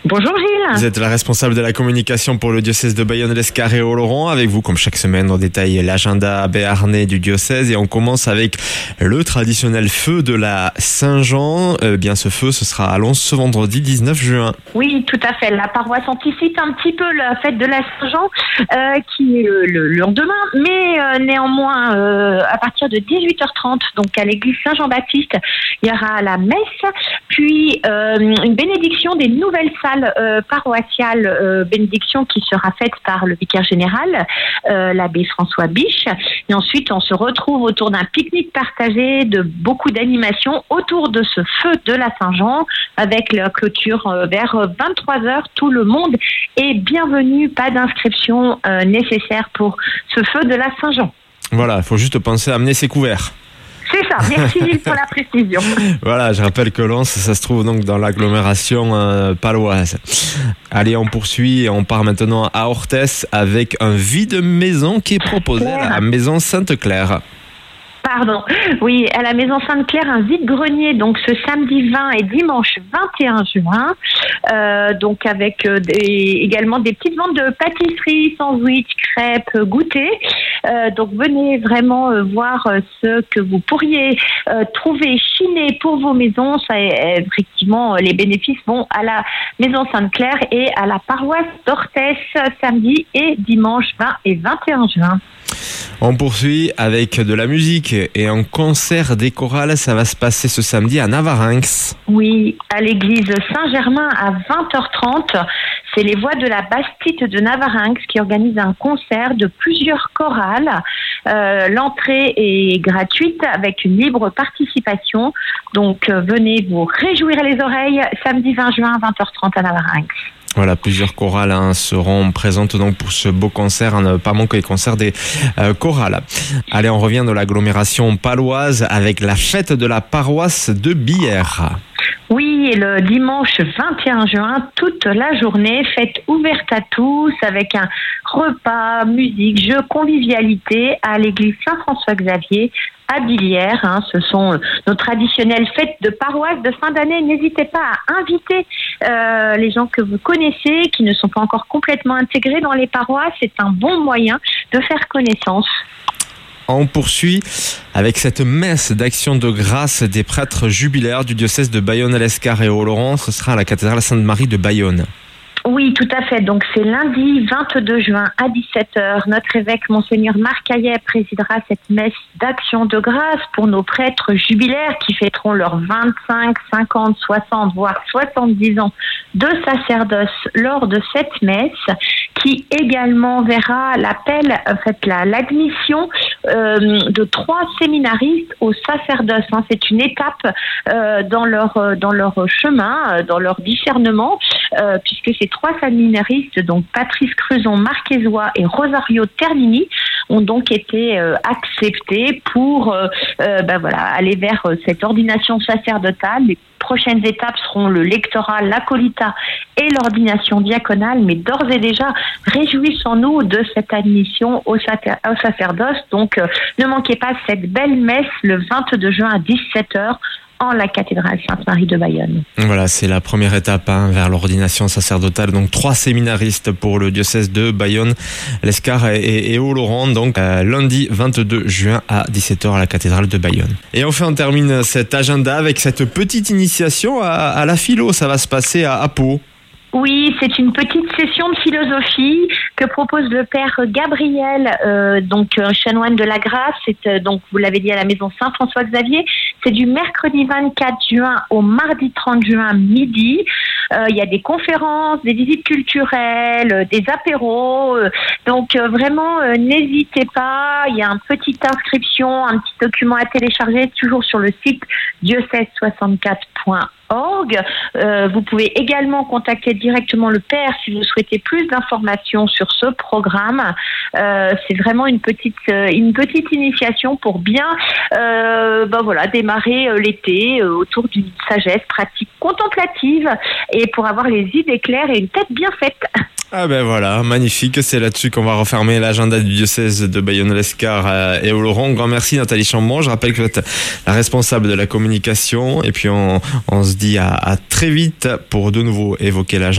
Bonjour Gilles. Vous êtes la responsable de la communication pour le diocèse de Bayonne-Lescar et Oloron. Avec vous, comme chaque semaine, on détaille l'agenda béarnais du diocèse et on commence avec le traditionnel feu de la Saint-Jean. Ce feu, ce sera à Lons ce vendredi 19 juin. Oui, tout à fait. La paroisse anticipe un petit peu la fête de la Saint-Jean qui est le lendemain, mais néanmoins à partir de 18h30, donc à l'église Saint-Jean-Baptiste, il y aura la messe, puis une bénédiction des nouvelles salles paroissiale, bénédiction qui sera faite par le vicaire général, l'abbé François Biche. Et ensuite, on se retrouve autour d'un pique-nique partagé, de beaucoup d'animations autour de ce feu de la Saint-Jean, avec la clôture vers 23h. Tout le monde est bienvenu, pas d'inscription nécessaire pour ce feu de la Saint-Jean. Voilà, il faut juste penser à amener ses couverts. C'est ça, merci Gilles pour la précision. Voilà, je rappelle que Lons, ça se trouve donc dans l'agglomération paloise. Allez, on poursuit et on part maintenant à Orthès avec un vide-maison qui est proposé à la maison Sainte-Claire. Pardon. Oui, à la maison Sainte-Claire, un vide-grenier, donc ce samedi 20 et dimanche 21 juin, donc avec également des petites ventes de pâtisseries, sandwichs, crêpes, goûters. Donc venez vraiment voir ce que vous pourriez trouver, chiner pour vos maisons. Ça, effectivement, les bénéfices vont à la maison Sainte-Claire et à la paroisse d'Orthès, samedi et dimanche 20 et 21 juin. On poursuit avec de la musique et un concert des chorales. Ça va se passer ce samedi à Navarinx. Oui, à l'église Saint-Germain à 20h30. C'est les Voix de la Bastide de Navarinx qui organisent un concert de plusieurs chorales. L'entrée est gratuite avec une libre participation. Donc venez vous réjouir les oreilles samedi 20 juin à 20h30 à Navarinx. Voilà, plusieurs chorales seront présentes donc pour ce beau concert, à ne pas manquer les concerts des chorales. Allez, on revient de l'agglomération paloise avec la fête de la paroisse de Billère. Oui, et le dimanche 21 juin, toute la journée, fête ouverte à tous avec un repas, musique, jeux, convivialité à l'église Saint-François-Xavier à Billère. Ce sont nos traditionnelles fêtes de paroisse de fin d'année. N'hésitez pas à inviter les gens que vous connaissez, qui ne sont pas encore complètement intégrés dans les paroisses. C'est un bon moyen de faire connaissance. On poursuit avec cette messe d'action de grâce des prêtres jubilaires du diocèse de Bayonne-Lescar et Oloron. Ce sera à la cathédrale Sainte-Marie de Bayonne. Oui, tout à fait. Donc, c'est lundi 22 juin à 17h. Notre évêque, Monseigneur Marc Hayet, présidera cette messe d'action de grâce pour nos prêtres jubilaires qui fêteront leurs 25, 50, 60, voire 70 ans de sacerdoce lors de cette messe, qui également verra l'admission de 3 séminaristes au sacerdoce. C'est une étape dans leur chemin, dans leur discernement, puisque ces 3 séminaristes, donc Patrice Cruzon, Marquesois et Rosario Ternini, ont donc été acceptés pour aller vers cette ordination sacerdotale. Les prochaines étapes seront le lectorat, l'acolytat et l'ordination diaconale, mais d'ores et déjà, réjouissons-nous de cette admission au sacerdoce. Donc, ne manquez pas cette belle messe le 22 juin à 17h en la cathédrale Sainte-Marie de Bayonne. Voilà, c'est la première étape vers l'ordination sacerdotale. Donc 3 séminaristes pour le diocèse de Bayonne, Lescar et Oloron. Donc lundi 22 juin à 17h à la cathédrale de Bayonne. Et enfin, on termine cet agenda avec cette petite initiation à la philo. Ça va se passer à Pau. Oui, c'est une petite session de philosophie que propose le père Gabriel, chanoine de la grâce. C'est donc, vous l'avez dit, à la maison Saint-François-Xavier. C'est du mercredi 24 juin au mardi 30 juin midi. Il y a des conférences, des visites culturelles, des apéros. Donc vraiment, n'hésitez pas. Il y a une petite inscription, un petit document à télécharger, toujours sur le site diocèse64.org. Vous pouvez également contacter directement le père si vous souhaitez plus d'informations sur ce programme. C'est vraiment une petite initiation pour bien démarrer l'été autour d'une sagesse pratique contemplative et pour avoir les idées claires et une tête bien faite. Ah ben voilà, magnifique, c'est là-dessus qu'on va refermer l'agenda du diocèse de Bayonne-Lescar et Oloron. Grand merci Nathalie Chambon, je rappelle que vous êtes la responsable de la communication et puis on se dit à très vite pour de nouveau évoquer l'agenda.